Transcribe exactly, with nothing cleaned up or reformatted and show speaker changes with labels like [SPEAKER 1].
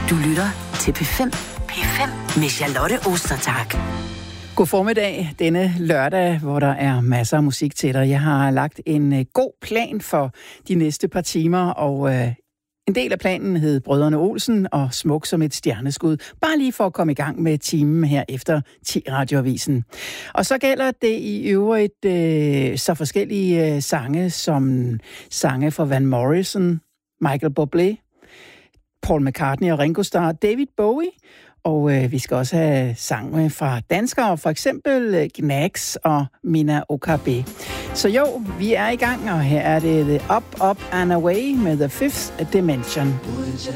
[SPEAKER 1] Du lytter til P fem. P fem med Charlotte Ostertag.
[SPEAKER 2] God formiddag denne lørdag, hvor der er masser af musik til dig. Jeg har lagt en uh, god plan for de næste par timer, og uh, en del af planen hed Brødrene Olsen og Smuk som et stjerneskud. Bare lige for at komme i gang med timen her efter ti radioavisen. Og så gælder det i øvrigt uh, så forskellige uh, sange som sange fra Van Morrison, Michael Bublé, Paul McCartney og Ringo Starr, David Bowie. Og øh, vi skal også have sange fra danskere, for eksempel øh, Gnags og Mina Okabe. Så jo, vi er i gang, og her er det The Up, Up and Away med The Fifth Dimension.
[SPEAKER 3] Would you